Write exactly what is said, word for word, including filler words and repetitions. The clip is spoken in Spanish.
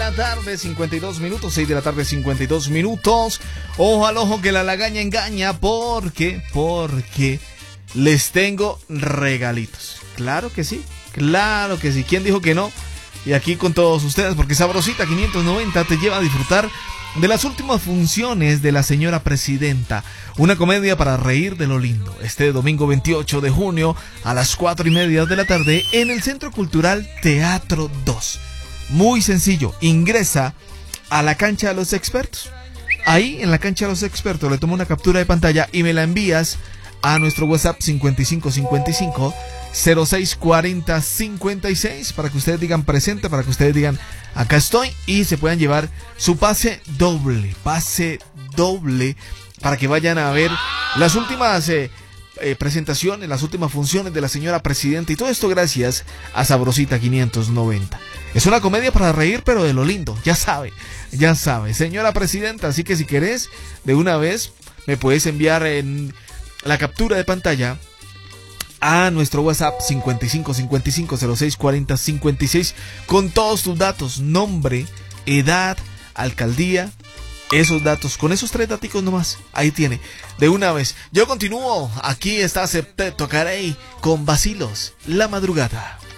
la tarde, cincuenta y dos minutos, seis de la tarde, cincuenta y dos minutos. Ojo al ojo que la lagaña engaña, porque, porque les tengo regalitos. Claro que sí, claro que sí. ¿Quién dijo que no? Y aquí con todos ustedes, porque Sabrosita quinientos noventa te lleva a disfrutar de las últimas funciones de La Señora Presidenta, una comedia para reír de lo lindo, este domingo veintiocho de junio a las cuatro y media de la tarde en el Centro Cultural Teatro dos. Muy sencillo, ingresa a la cancha de los expertos. Ahí en la cancha de los expertos le tomo una captura de pantalla y me la envías a nuestro WhatsApp cincuenta y cinco cincuenta y cinco cero seis cuarenta cincuenta y seis para que ustedes digan presente, para que ustedes digan acá estoy y se puedan llevar su pase doble, pase doble para que vayan a ver las últimas eh, eh, presentaciones, las últimas funciones de La Señora Presidenta, y todo esto gracias a Sabrosita quinientos noventa. Es una comedia para reír, pero de lo lindo, ya sabe, ya sabe, Señora Presidenta, así que si querés, de una vez me puedes enviar en la captura de pantalla a nuestro WhatsApp cincuenta y cinco cincuenta y cinco cero seis cuarenta cincuenta y seis con todos tus datos, nombre, edad, alcaldía, esos datos, con esos tres daticos nomás, ahí tiene, de una vez. Yo continúo, aquí está Te Tocaré con Vacilos, la madrugada.